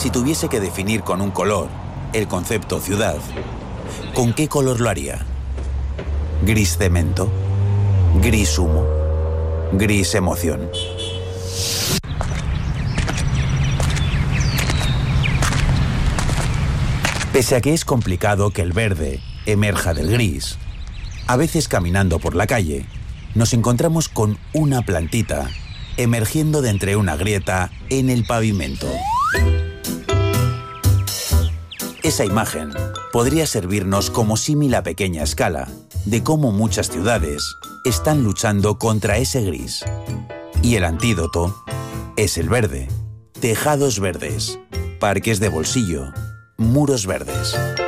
Si tuviese que definir con un color el concepto ciudad, ¿con qué color lo haría? ¿Gris cemento? ¿Gris humo? ¿Gris emoción? Pese a que es complicado que el verde emerja del gris, a veces caminando por la calle, nos encontramos con una plantita emergiendo de entre una grieta en el pavimento. Esa imagen podría servirnos como símil a pequeña escala de cómo muchas ciudades están luchando contra ese gris. Y el antídoto es el verde. Tejados verdes, parques de bolsillo, muros verdes.